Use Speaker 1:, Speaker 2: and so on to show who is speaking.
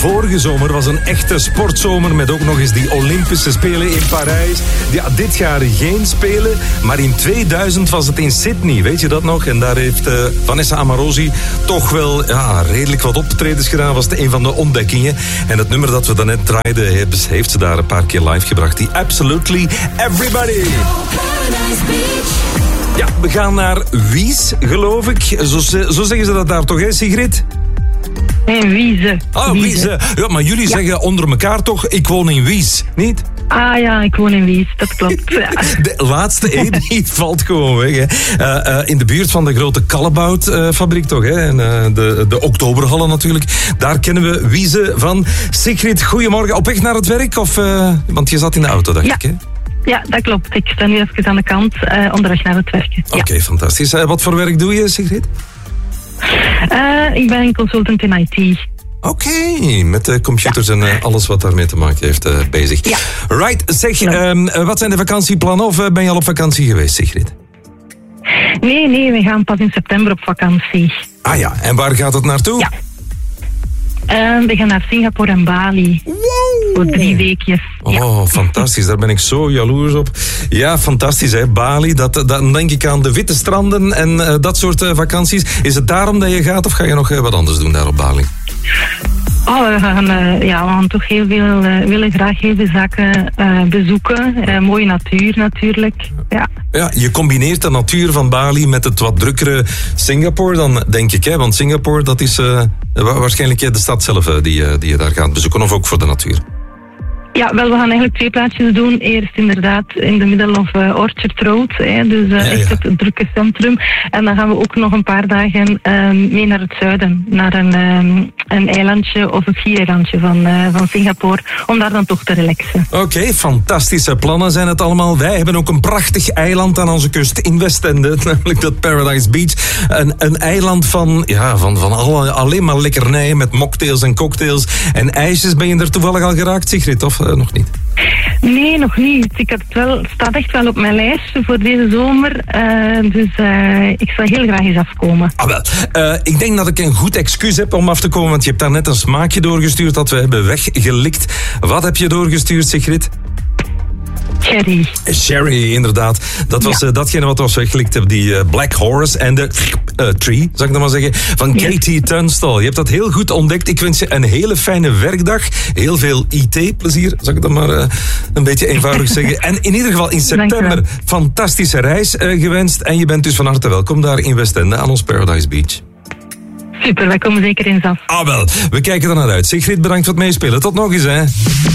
Speaker 1: vorige zomer was een echte sportzomer met ook nog eens die Olympische Spelen in Parijs. Ja, dit jaar geen Spelen, maar in 2000 was het in Sydney, weet je dat nog? En daar heeft Vanessa Amorosi toch wel redelijk wat optredens gedaan. Was het een van de ontdekkingen. En het nummer dat we daarnet draaiden, heeft ze daar een paar keer live gebracht. Die Absolutely Everybody. Ja, we gaan naar Wies, geloof ik. Zo zeggen ze dat daar toch, hè, Sigrid?
Speaker 2: Nee, Wieze.
Speaker 1: Ah, Wieze. Ja, maar jullie zeggen onder elkaar toch, ik woon in Wies, niet?
Speaker 2: Ah ja, ik woon in Wies, dat klopt. Ja.
Speaker 1: De laatste die valt gewoon weg. Hè. In de buurt van de grote Callebaut-fabriek toch? Hè? En de Oktoberhallen natuurlijk. Daar kennen we Wieze van. Sigrid, goedemorgen. Op weg naar het werk? Of, want je zat in de auto, dacht ik, hè?
Speaker 2: Ja, dat klopt. Ik sta nu even aan de kant, onderweg naar het werk.
Speaker 1: Oké, fantastisch. Wat voor werk doe je, Sigrid?
Speaker 2: Ik ben consultant in IT.
Speaker 1: Oké, met de computers en alles wat daarmee te maken heeft bezig.
Speaker 2: Ja.
Speaker 1: Right, zeg, wat zijn de vakantieplannen of ben je al op vakantie geweest, Sigrid?
Speaker 2: Nee, we gaan pas in september op vakantie.
Speaker 1: Ah ja, en waar gaat het naartoe?
Speaker 2: Ja. We gaan naar Singapore en Bali.
Speaker 1: Wow.
Speaker 2: Voor 3 weekjes.
Speaker 1: Oh, fantastisch. Daar ben ik zo jaloers op. Ja, fantastisch, hè. Bali, dan denk ik aan de witte stranden en dat soort vakanties. Is het daarom dat je gaat of ga je nog wat anders doen daar op Bali?
Speaker 2: Oh, we gaan toch heel veel, willen graag heel veel zaken bezoeken. Mooie natuur natuurlijk. Ja.
Speaker 1: Ja, je combineert de natuur van Bali met het wat drukkere Singapore dan, denk ik. Hè? Want Singapore, dat is waarschijnlijk de stad zelf die je daar gaat bezoeken. Of ook voor de natuur.
Speaker 2: Ja, wel, we gaan eigenlijk 2 plaatsjes doen. Eerst inderdaad in de middle of Orchard Road. Dus echt het drukke centrum. En dan gaan we ook nog een paar dagen mee naar het zuiden. Naar een eilandje of een schiereilandje van Singapore. Om daar dan toch te relaxen. Oké,
Speaker 1: fantastische plannen zijn het allemaal. Wij hebben ook een prachtig eiland aan onze kust in Westende. Namelijk dat Paradise Beach. Een eiland van alleen maar lekkernijen met mocktails en cocktails en ijsjes. Ben je er toevallig al geraakt, Sigrid? Of nog niet?
Speaker 2: Nee, nog niet. Het staat echt wel op mijn lijstje voor deze zomer. Dus ik zal heel graag eens afkomen.
Speaker 1: Ah, wel. Ik denk dat ik een goed excuus heb om af te komen, want je hebt daar net een smaakje doorgestuurd dat we hebben weggelikt. Wat heb je doorgestuurd, Sigrid? Sherry, inderdaad. Dat was datgene wat was weggelikt. Die Black Horse en de Tree, zou ik dan maar zeggen, van Katie Tunstall. Je hebt dat heel goed ontdekt. Ik wens je een hele fijne werkdag. Heel veel IT-plezier, zou ik dan maar een beetje eenvoudig zeggen. En in ieder geval in september fantastische reis gewenst. En je bent dus van harte welkom daar in Westende aan ons Paradise Beach.
Speaker 2: Super, wij komen zeker eens af.
Speaker 1: Ah wel, we kijken er naar uit. Sigrid, bedankt voor het meespelen. Tot nog eens, hè.